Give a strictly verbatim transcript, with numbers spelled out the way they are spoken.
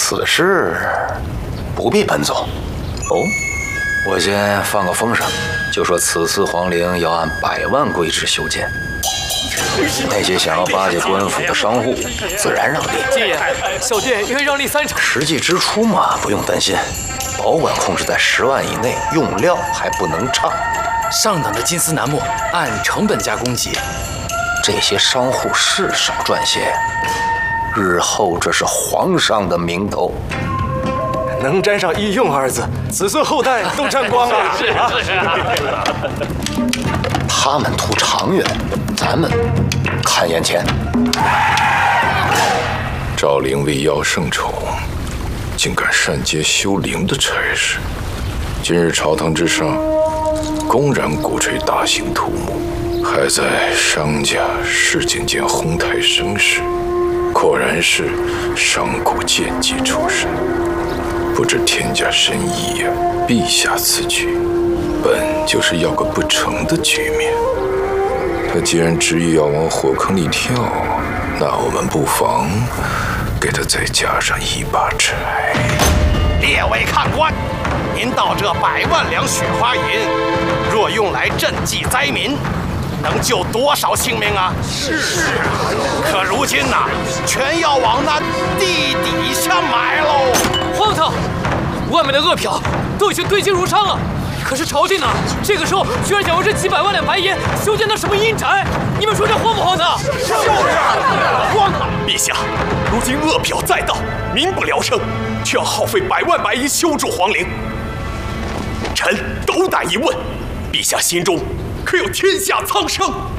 此事不必奔走。哦，我先放个风声，就说此次皇陵要按百万规制修建。那些想要巴结官府的商户，自然让利。 金爷，小弟愿让利三成。 实际支出嘛，不用担心，保管控制在十万以内，用料还不能差。 上等的金丝楠木按成本价供给。 这些商户是少赚些，日后这是皇上的名头。 能沾上义用二字，子孙后代都沾光了。是是是。 他们图长远，咱们看眼前。 赵灵为要圣宠，竟敢擅接修陵的差事。今日朝堂之上，公然鼓吹大兴土木，还在商家市井间哄抬声势，果然是商贾贱籍出身。不知天家深意呀！陛下此举本就是要个不成的局面。他既然执意要往火坑里跳，那我们不妨给他再加上一把柴。 列位看官，您道这百万两雪花银，若用来赈济灾民，能救多少性命啊？是是。可如今呐、啊，全要往那地底下埋喽。 荒唐！外面的恶殍都已经堆积如山了，可是朝廷呢，这个时候居然想用这几百万两白银修建那什么阴宅，你们说这荒不荒唐？ 就是荒唐！陛下，如今恶殍再到，民不聊生，却要耗费百万白银修筑皇陵。臣斗胆一问，陛下心中可有天下苍生？